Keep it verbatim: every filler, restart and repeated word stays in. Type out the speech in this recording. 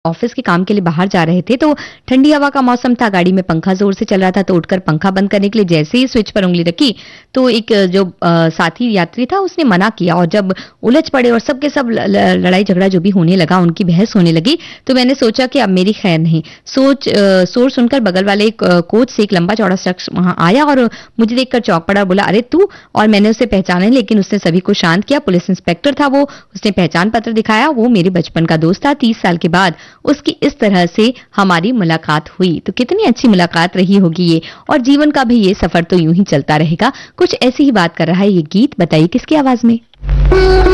Office के काम के लिए बाहर जा रहे थे, तो ठंडी हवा का मौसम था, गाड़ी में पंखा ज़ोर से चल रहा था, तो उठकर पंखा बंद करने के लिए जैसे ही स्विच पर उँगली रखी, तो एक जो अ, साथी यात्री था उसने मना किया और जब उलझ पड़े और सब के सब ल ल लड़ाई झगड़ा जो भी होने लगा, उनकी बहस होने लगी, तो मैंने सोचा कि अब मेरी खैर नहीं। सोच अ, शोर सुनकर बगल वाले एक अ, कोच से एक लंबा-चौड़ा शख्स वहाँ आया और मुझे देखकर चौंक पड़ा और बोला, "अरे तू?" और मैंने उसे पहचाना नहीं, लेकिन उसने सभी को शांत किया। पुलिस इंस्पेक्टर था वो, उसने पहचान पत्र दिखाया, वो मेरे बचपन का दोस्त था। तीस साल के बाद उसकी इस तरह से हमारी मुलाकात हुई। तो कितनी अच्छी मुलाकात रही होगी ये, और जीवन का भी ये सफर तो यूं ही चलता रहेगा। कुछ ऐसी ही बात कर रहा है ये गीत, बताइए किसकी आवाज में?